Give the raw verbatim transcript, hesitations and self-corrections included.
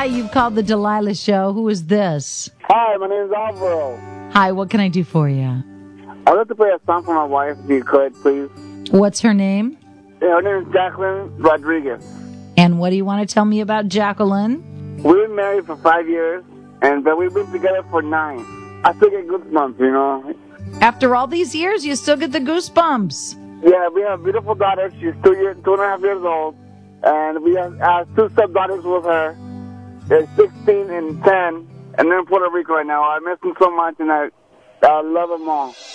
Hi, you've called the Delilah Show. Who is this? Hi, my name is Alvaro. Hi, what can I do for you? I'd like to play a song for my wife, if you could, please. What's her name? Yeah, her name is Jacqueline Rodriguez. And what do you want to tell me about Jacqueline? We've been married for five years, and uh, we've been together for nine. I still get goosebumps, you know. After all these years, you still get the goosebumps. Yeah, we have a beautiful daughter. She's two, years, two and a half years old. And we have uh, two stepdaughters with her. They're sixteen and ten. And they're in Puerto Rico right now. I miss them so much, and I, I love them all.